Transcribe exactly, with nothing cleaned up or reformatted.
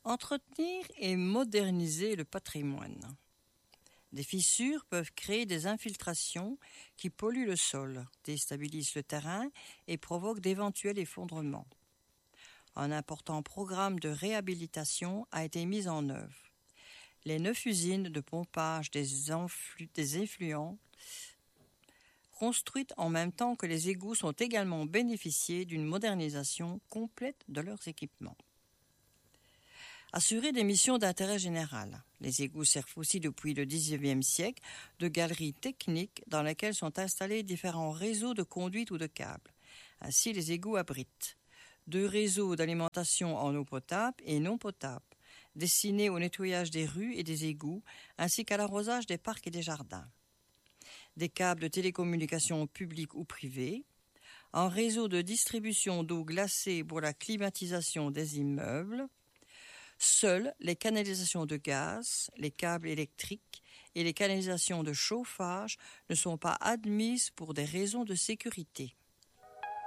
Entretenir et moderniser le patrimoine. Des fissures peuvent créer des infiltrations qui polluent le sol, déstabilisent le terrain et provoquent d'éventuels effondrements. Un important programme de réhabilitation a été mis en œuvre. Les neuf usines de pompage des, influ- des effluents construites en même temps que les égouts sont également bénéficiées d'une modernisation complète de leurs équipements. Assurer des missions d'intérêt général. Les égouts servent aussi depuis le dix-neuvième siècle de galeries techniques dans lesquelles sont installés différents réseaux de conduites ou de câbles. Ainsi, les égouts abritent deux réseaux d'alimentation en eau potable et non potable, destinés au nettoyage des rues et des égouts, ainsi qu'à l'arrosage des parcs et des jardins. Des câbles de télécommunications publics ou privés, un réseau de distribution d'eau glacée pour la climatisation des immeubles. Seules les canalisations de gaz, les câbles électriques et les canalisations de chauffage ne sont pas admises pour des raisons de sécurité.